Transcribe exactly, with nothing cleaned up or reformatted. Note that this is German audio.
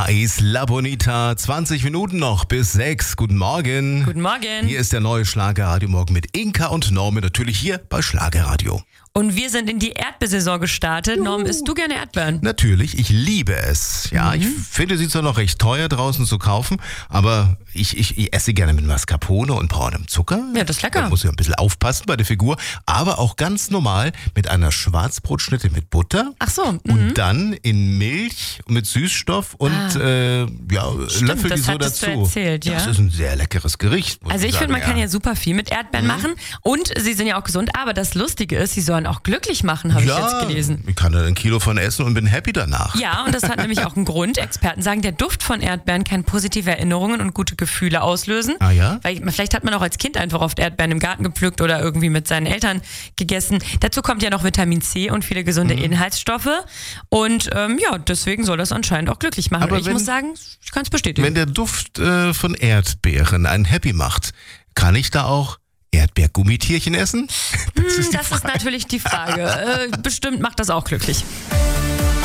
Da ist La Bonita, zwanzig Minuten noch bis sechs. Guten Morgen. Guten Morgen. Hier ist der neue Schlagerradio Morgen mit Inka und Norman, natürlich hier bei Schlagerradio. Und wir sind in die Erdbeersaison gestartet. Juhu. Norm, isst du gerne Erdbeeren? Natürlich, ich liebe es. Ja, Mhm. ich finde, sie zwar noch recht teuer draußen zu kaufen, aber ich, ich, ich esse gerne mit Mascarpone und braunem Zucker. Ja, das ist lecker. Da muss ich ein bisschen aufpassen bei der Figur, aber auch ganz normal mit einer Schwarzbrotschnitte mit Butter. Ach so. Mhm. Und dann in Milch mit Süßstoff und Ah. äh, ja, Stimmt, Löffel die das so hattest du dazu. erzählt, ja. Das ist ein sehr leckeres Gericht. muss Also ich sagen, finde, man kann ja super viel mit Erdbeeren Mhm. machen und sie sind ja auch gesund. Aber das Lustige ist, sie sollen auch glücklich machen, habe ich jetzt gelesen. Ich kann da ein Kilo von essen und bin happy danach. Ja, und das hat nämlich auch einen Grund. Experten sagen, der Duft von Erdbeeren kann positive Erinnerungen und gute Gefühle auslösen. Ah ja? Weil vielleicht hat man auch als Kind einfach oft Erdbeeren im Garten gepflückt oder irgendwie mit seinen Eltern gegessen. Dazu kommt ja noch Vitamin C und viele gesunde Mhm. Inhaltsstoffe. Und ähm, ja, deswegen soll das anscheinend auch glücklich machen. Aber Und ich wenn- muss sagen, ich kann es bestätigen. Wenn der Duft äh, von Erdbeeren einen happy macht, kann ich da auch Erdbeergummitierchen essen? Hm, das ist natürlich die Frage. äh, bestimmt macht das auch glücklich.